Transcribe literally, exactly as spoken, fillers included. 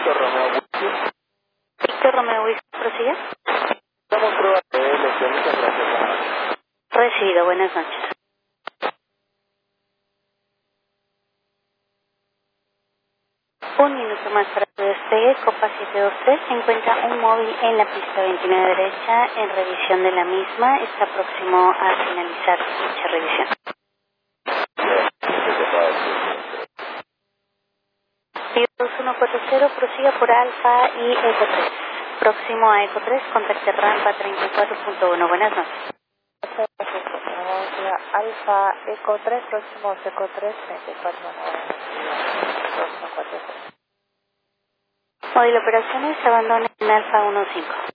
Víctor Romeo Whisky. Víctor Romeo Whisky, ¿prosigue? Estamos prueba de elección. Muchas gracias. Recibido, buenas noches. Un minuto más para tu despegue. Copa siete dos tres. Se encuentra un móvil en la pista veintinueve derecha en revisión de la misma. Está próximo a finalizar dicha revisión. dos uno cuatro cero, prosiga por Alfa y Eco tres. Próximo a Eco tres, contacte rampa treinta y cuatro punto uno. Buenas noches. Alfa Eco tres, próximo a Eco tres, treinta y cuatro punto uno. Móvil operaciones, abandona en Alfa uno cinco.